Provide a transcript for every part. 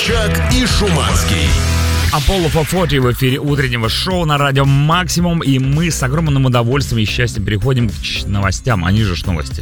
Чак и Шуманский. Apollo 440 в эфире утреннего шоу на радио Максимум. И мы с огромным удовольствием и счастьем переходим к новостям. Они же новости.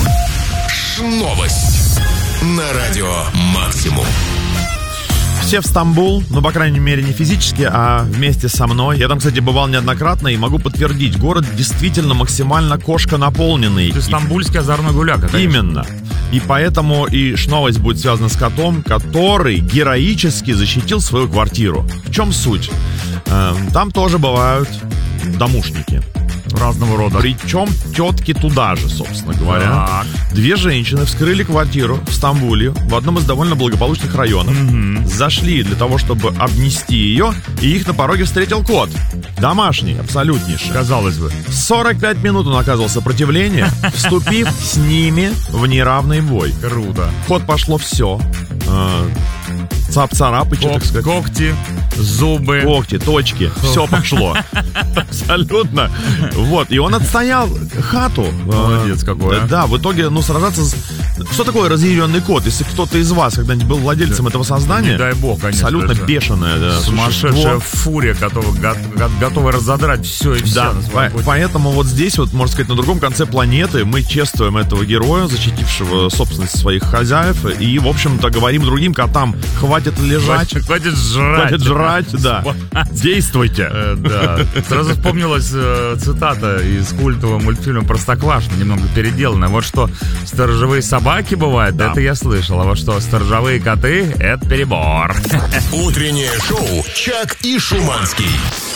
Новость на радио Максимум. Все в Стамбул, ну, по крайней мере, не физически, а вместе со мной. Я там, кстати, бывал неоднократно и могу подтвердить, город действительно максимально кошка-наполненный. Ты стамбульский озорной гуляка, конечно. Именно. И поэтому и новость будет связана с котом, который героически защитил свою квартиру. В чем суть? Там тоже бывают домушники. Разного рода. Причем тетки туда же, собственно говоря. Так. Две женщины вскрыли квартиру в Стамбуле, в одном из довольно благополучных районов. Зашли для того, чтобы обнести ее, и их на пороге встретил кот. Домашний, абсолютнейший. Казалось бы. 45 минут он оказывал сопротивление, вступив с ними в неравный бой. Круто. В ход пошло все. Цап-царапычи, так сказать. Когти, зубы. Когти, точки, все пошло. Абсолютно. Вот, и он отстоял хату. Молодец какой. Да, в итоге, сражаться с... Что такое разъяренный кот? Если кто-то из вас когда-нибудь был владельцем этого создания, не дай бог, конечно. Абсолютно бешеное, да, сумасшедшая фурия, готовая разодрать все и да, все. Поэтому вот здесь, вот, можно сказать, на другом конце планеты мы чествуем этого героя, защитившего собственность своих хозяев, и, в общем-то, говорим другим котам: хватит лежать, хватит жрать, да. Действуйте. Да. Сразу вспомнилась цитата из культового мультфильма «Простоквашино», немного переделанная. Вот что сторожевые собаки бывают, да. Это я слышал. А вот что сторожевые коты — это перебор. Утреннее шоу «Чак и Шуманский».